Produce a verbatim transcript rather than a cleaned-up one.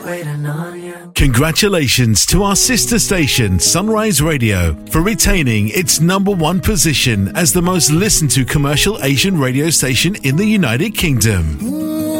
waiting on you. Congratulations to our sister station, Sunrise Radio, for retaining its number one position as the most listened to commercial Asian radio station in the United Kingdom.